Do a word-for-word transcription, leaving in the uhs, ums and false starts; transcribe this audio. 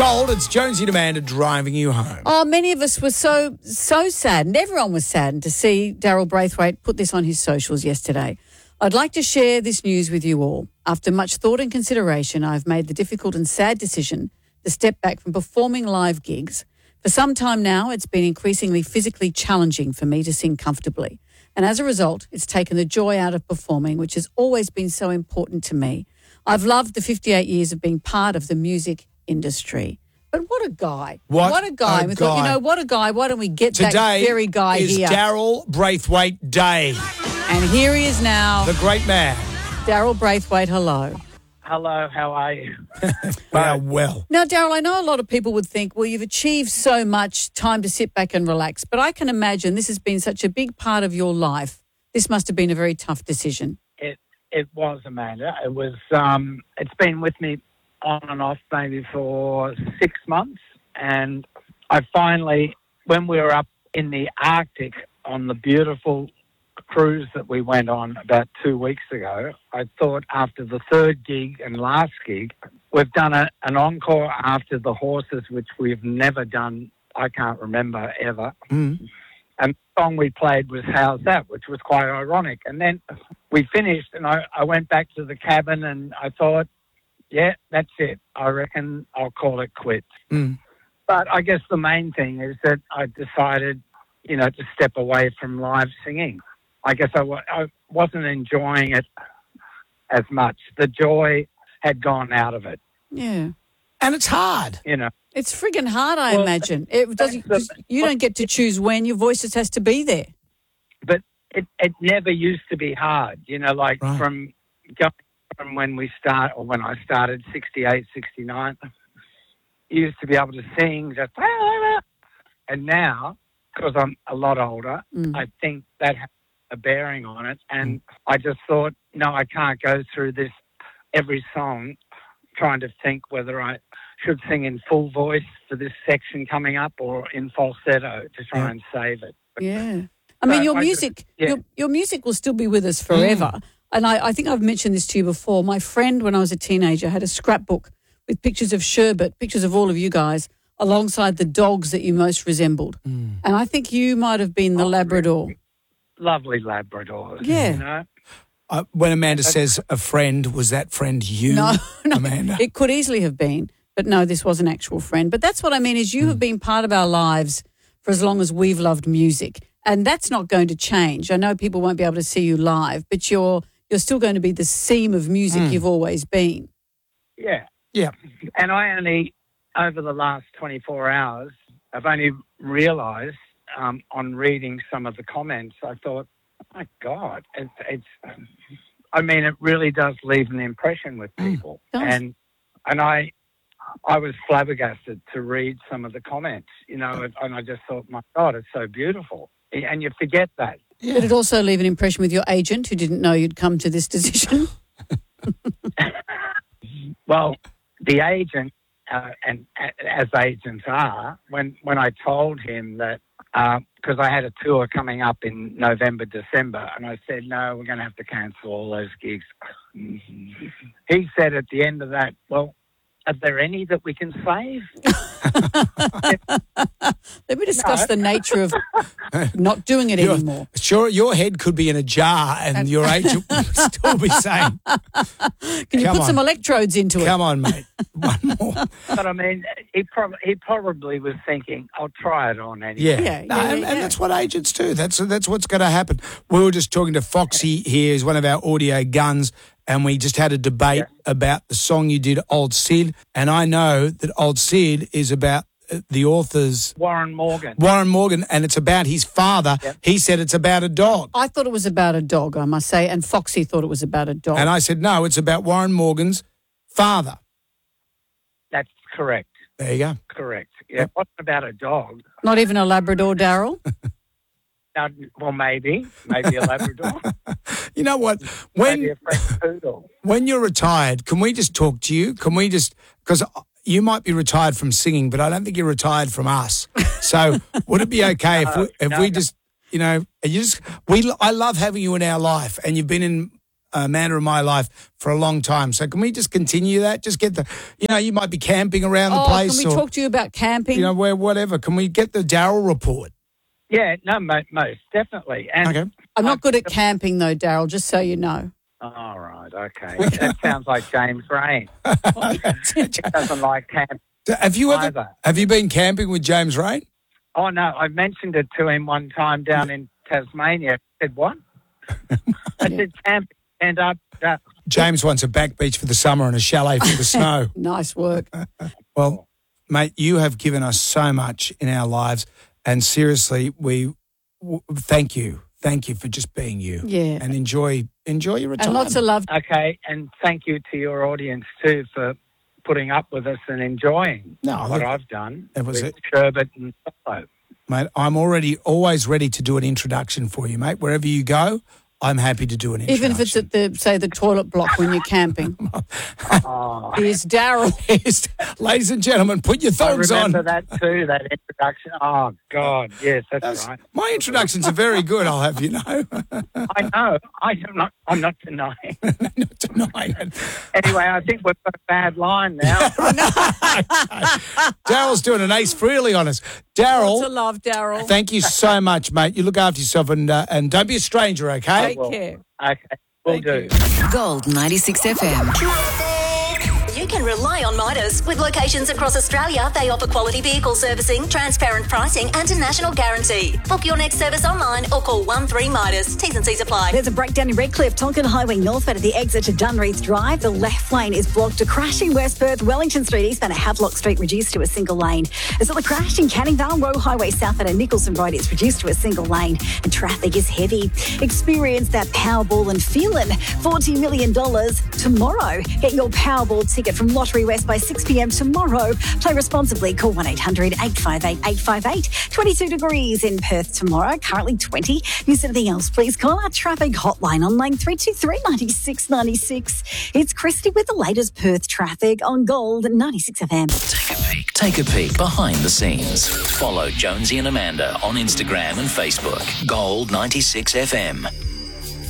Gold, it's Jonesy and Amanda driving you home. Oh, many of us were so, so saddened. Everyone was saddened to see Daryl Braithwaite put this on his socials yesterday. I'd like to share this news with you all. After much thought and consideration, I've made the difficult and sad decision to step back from performing live gigs. For some time now, it's been increasingly physically challenging for me to sing comfortably. And as a result, it's taken the joy out of performing, which has always been so important to me. I've loved the fifty-eight years of being part of the music industry. But what a guy. What, what a guy. a we guy. thought, you know, what a guy. Why don't we get Today that very guy is here? Daryl Braithwaite Day. And here he is now. The great man. Daryl Braithwaite, hello. Hello, how are you? We are well. Now, Daryl, I know a lot of people would think, well, you've achieved so much, time to sit back and relax. But I can imagine this has been such a big part of your life. This must have been a very tough decision. It it was, Amanda. It was. Um, it's been with me on and off maybe for six months, and I finally, when we were up in the Arctic on the beautiful cruise that we went on about two weeks ago, I thought after the third gig and last gig, we've done a, an encore after the horses, which we've never done. I can't remember ever. Mm. And the song we played was How's That, which was quite ironic. And then we finished and I, I went back to the cabin and I thought, yeah, that's it. I reckon I'll call it quits. Mm. But I guess the main thing is that I decided, you know, to step away from live singing. I guess I, w- I wasn't enjoying it as much. The joy had gone out of it, Yeah. And it's hard. you know. It's friggin' hard, I Well, imagine. It doesn't, that's the- you don't get to choose when. Your voice just has to be there. But it, it never used to be hard, you know, like Right. from going from when we start, or when I started, sixty-eight, sixty-nine, you used to be able to sing just, and now, because I'm a lot older, Mm. I think that has a bearing on it. And I just thought, no, I can't go through this every song trying to think whether I should sing in full voice for this section coming up or in falsetto to try Yeah. and save it. But Yeah. I mean, So your I just- music, yeah. your, your music will still be with us forever. And I, I think I've mentioned this to you before. My friend, when I was a teenager, had a scrapbook with pictures of Sherbet, pictures of all of you guys, alongside the dogs that you most resembled. Mm. And I think you might have been the Oh, Labrador. lovely Labradors. Yeah. You know? Uh, when Amanda says a friend, was that friend you, No, no. Amanda? It could easily have been, but no, this was an actual friend. But that's what I mean is you have been part of our lives for as long as we've loved music. And that's not going to change. I know people won't be able to see you live, but you're you're still going to be the seam of music Mm. you've always been. Yeah. Yeah. And I only, over the last twenty-four hours, I've only realised um, on reading some of the comments, I thought, oh my God, it's, it's um, I mean, it really does leave an impression with people. does. and and I I was flabbergasted to read some of the comments, you know, and, and I just thought, my God, it's so beautiful. And you forget that. Did it also leave an impression with your agent who didn't know you'd come to this decision? Well, the agent, uh, and a- as agents are, when, when I told him that, because I had a tour coming up in November, December, and I said, no, we're going to have to cancel all those gigs. He said at the end of that, well, are there any that we can save? Let me discuss No. the nature of not doing it You're- anymore. Sure, your head could be in a jar and your agent would still be saying, Can you Come put on. some electrodes into it? come on, mate, one more. But I mean, he, prob- he probably was thinking, I'll try it on anyway. Yeah, Yeah, No, yeah, and, yeah, and yeah. that's what agents do. That's that's what's going to happen. We were just talking to Foxy here, who's one of our audio guns, and we just had a debate about the song you did, Old Sid, and I know that Old Sid is about uh, the author's Warren Morgan. Warren Morgan, and it's about his father. Yep. He said it's about a dog, I thought it was about a dog, I must say, and Foxy thought it was about a dog. and I said no, it's about Warren Morgan's father. That's correct. There you go. Correct. Yeah, it wasn't about a dog. Not even a Labrador, Daryl? Now, well, maybe. Maybe a Labrador. You know what? maybe When a French poodle. when you're retired, can we just talk to you? Can we just because you might be retired from singing, but I don't think you're retired from us. So would it be okay if we, if no, we no. just, you know, you just we I love having you in our life, and you've been in Amanda in my life for a long time. So can we just continue that? Just get the, you know, you might be camping around oh, the place. Can we or, talk to you about camping? You know, where whatever. Can we get the Daryl report? Yeah, no, mo- most definitely. And Okay. I'm not good at camping though, Daryl, just so you know. All right, okay. That sounds like James Rain. He doesn't like camp. Have you ever either. have you been camping with James Rain? Oh, no, I mentioned it to him one time down in Tasmania. He said, what? I said, camping, and up. Uh, James wants a back beach for the summer and a chalet for the snow. Nice work. Well, mate, you have given us so much in our lives, and seriously, we w- thank you. Thank you for just being you. Yeah. And enjoy enjoy your retirement. And lots of love. okay, and thank you to your audience, too, for putting up with us and enjoying No, what look, I've done it was with it. Sherbet and Solo. Mate, I'm already always ready to do an introduction for you, mate. Wherever you go, I'm happy to do an introduction. Even if it's at the, say, the toilet block when you're camping. Oh, Here's Daryl. Yes, ladies and gentlemen, put your I thongs on. remember that, too, that introduction. Oh, God, yes, that's, That's- right. My introductions are very good, I'll have you know. I know. I am not, I'm not denying. Not denying it. Anyway, I think we've got a bad line now. Daryl's doing an Ace Frehley on us. Lots Daryl, of love, Daryl. thank you so much, mate. You look after yourself and uh, and don't be a stranger, okay? Take care. Okay, we'll Thank do. you. Gold ninety-six F M. You can rely on Midas. With locations across Australia, they offer quality vehicle servicing, transparent pricing and a national guarantee. Book your next service online or call one three Midas. T's and C's apply. There's a breakdown in Redcliffe, Tonkin Highway northbound at the exit to Dunreath Drive. The left lane is blocked. A crash in West Perth, Wellington Street eastbound at Havelock Street reduced to a single lane. There's a crash in Canning Vale, Roe Highway southbound at Nicholson Road. It's reduced to a single lane and traffic is heavy. Experience that Powerball and feeling forty million dollars tomorrow. Get your Powerball ticket from Lottery West by six p.m. tomorrow. Play responsibly. Call one eight hundred eight five eight eight five eight. twenty-two degrees in Perth tomorrow. Currently twenty. Miss anything else, please call our traffic hotline on line three two three, nine six nine six. It's Christy with the latest Perth traffic on Gold ninety-six F M. Take a peek. Take a peek behind the scenes. Follow Jonesy and Amanda on Instagram and Facebook. Gold ninety-six F M.